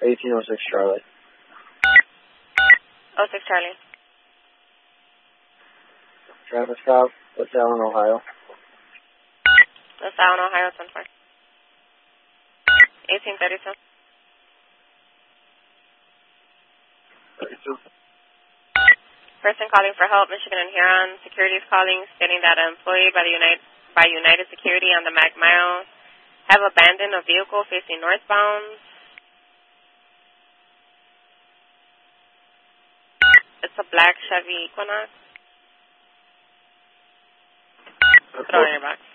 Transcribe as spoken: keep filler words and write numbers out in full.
eighteen oh six Charlie. oh six Charlie. Traffic stop, LaSalle, Ohio. LaSalle, Ohio, ten four. eighteen thirty-two. thirty-two. Person calling for help, Michigan and Huron. Security is calling, stating that an employee by the United by United Security on the Mac Mile have abandoned a vehicle facing northbound. It's a black Chevy Equinox. Throw it in your box.